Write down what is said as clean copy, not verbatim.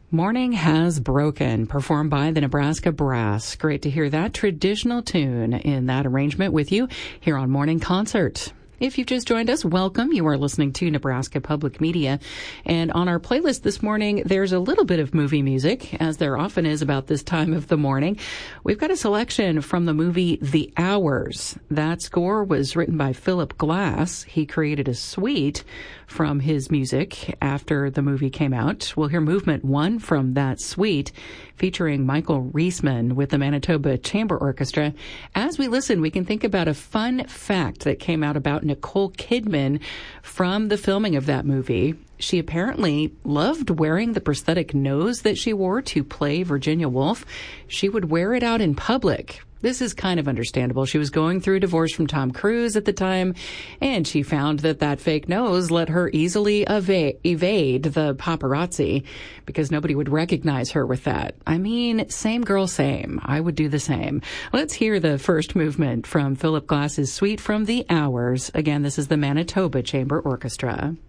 Morning Has Broken, performed by the Nebraska Brass. Great to hear that traditional tune in that arrangement with you here on Morning Concert. If you've just joined us, welcome. You are listening to Nebraska Public Media. And on our playlist this morning, there's a little bit of movie music, as there often is about this time of the morning. We've got a selection from the movie The Hours. That score was written by Philip Glass. He created a suite from his music after the movie came out. We'll hear Movement 1 from that suite, featuring Michael Reisman with the Manitoba Chamber Orchestra. As we listen, we can think about a fun fact that came out about Nicole Kidman from the filming of that movie. She apparently loved wearing the prosthetic nose that she wore to play Virginia Woolf. She would wear it out in public. This is kind of understandable. She was going through a divorce from Tom Cruise at the time, and she found that fake nose let her easily evade the paparazzi because nobody would recognize her with that. I mean, same girl, same. I would do the same. Let's hear the first movement from Philip Glass's suite from The Hours. Again, this is the Manitoba Chamber Orchestra.